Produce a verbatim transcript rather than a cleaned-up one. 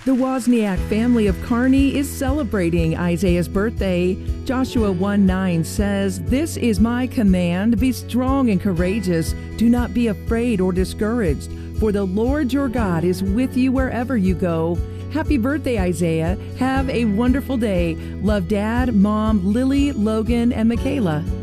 The Wozniak family of Kearney is celebrating Isaiah's birthday. Joshua one nine says, "This is my command, be strong and courageous. Do not be afraid or discouraged, for the Lord your God is with you wherever you go." Happy birthday, Isaiah. Have a wonderful day. Love Dad, Mom, Lily, Logan, and Michaela.